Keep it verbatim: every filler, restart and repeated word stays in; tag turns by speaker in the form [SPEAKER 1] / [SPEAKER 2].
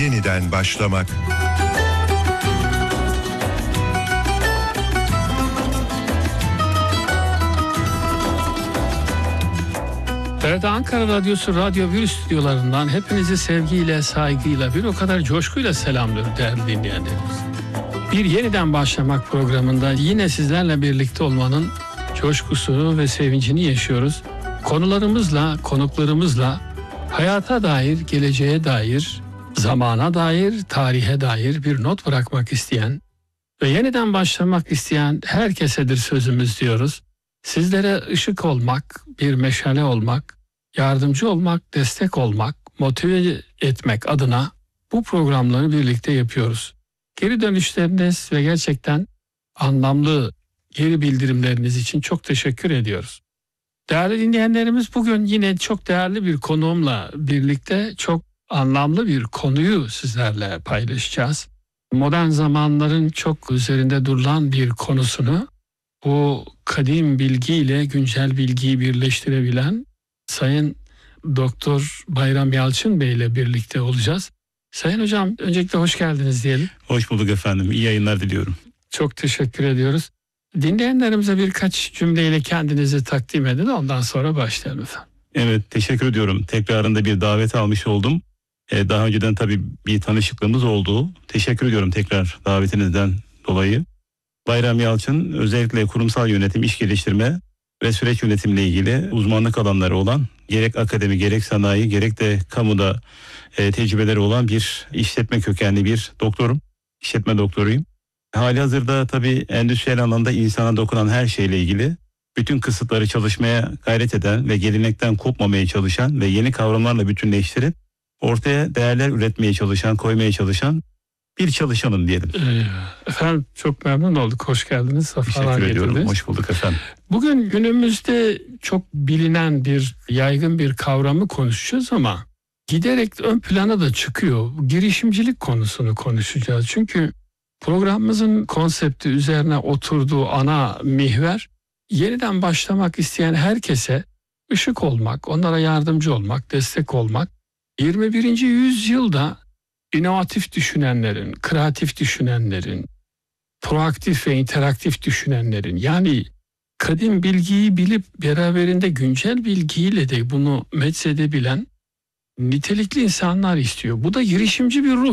[SPEAKER 1] yeniden başlamak.
[SPEAKER 2] T R T Ankara Radyosu Radyo Bir stüdyolarından hepinizi sevgiyle, saygıyla, bir o kadar coşkuyla selamlıyorum değerli dinleyenlerimiz. Bir yeniden başlamak programında yine sizlerle birlikte olmanın coşkusunu ve sevincini yaşıyoruz. Konularımızla, konuklarımızla hayata dair, geleceğe dair, zamana dair, tarihe dair bir not bırakmak isteyen ve yeniden başlamak isteyen herkesedir sözümüz diyoruz. Sizlere ışık olmak, bir meşale olmak, yardımcı olmak, destek olmak, motive etmek adına bu programları birlikte yapıyoruz. Geri dönüşleriniz ve gerçekten anlamlı geri bildirimleriniz için çok teşekkür ediyoruz. Değerli dinleyenlerimiz, bugün yine çok değerli bir konuğumla birlikte çok anlamlı bir konuyu sizlerle paylaşacağız. Modern zamanların çok üzerinde durulan bir konusunu, bu kadim bilgiyle güncel bilgiyi birleştirebilen Sayın Doktor Bayram Yalçın Bey ile birlikte olacağız. Sayın Hocam, öncelikle hoş geldiniz diyelim.
[SPEAKER 3] Hoş bulduk efendim. İyi yayınlar diliyorum.
[SPEAKER 2] Çok teşekkür ediyoruz. Dinleyenlerimize birkaç cümleyle kendinizi takdim edin, ondan sonra başlayalım efendim.
[SPEAKER 3] Evet, teşekkür ediyorum. Tekrarında bir davet almış oldum. Ee, daha önceden tabii bir tanışıklığımız oldu. Teşekkür ediyorum tekrar davetinizden dolayı. Bayram Yalçın, özellikle kurumsal yönetim, iş geliştirme ve süreç yönetimle ilgili uzmanlık alanları olan, gerek akademi, gerek sanayi, gerek de kamuda e, tecrübeleri olan bir işletme kökenli bir doktorum. İşletme doktoruyum. Halihazırda tabii endüstriyel alanda insana dokunan her şeyle ilgili bütün kısıtları çalışmaya gayret eden ve gelenekten kopmamaya çalışan ve yeni kavramlarla bütünleştirip ortaya değerler üretmeye çalışan, koymaya çalışan bir çalışanım diyelim.
[SPEAKER 2] Ee, efendim çok memnun olduk. Hoş geldiniz. Safalar
[SPEAKER 3] Teşekkür ediyorum.
[SPEAKER 2] getirdiniz.
[SPEAKER 3] Hoş bulduk efendim.
[SPEAKER 2] Bugün günümüzde çok bilinen bir, yaygın bir kavramı konuşacağız ama giderek ön plana da çıkıyor. Girişimcilik konusunu konuşacağız. Çünkü programımızın konsepti üzerine oturduğu ana mihver, yeniden başlamak isteyen herkese ışık olmak, onlara yardımcı olmak, destek olmak. yirmi birinci yüzyılda inovatif düşünenlerin, kreatif düşünenlerin, proaktif ve interaktif düşünenlerin, yani kadim bilgiyi bilip beraberinde güncel bilgiyle de bunu mechedebilen nitelikli insanlar istiyor. Bu da girişimci bir ruh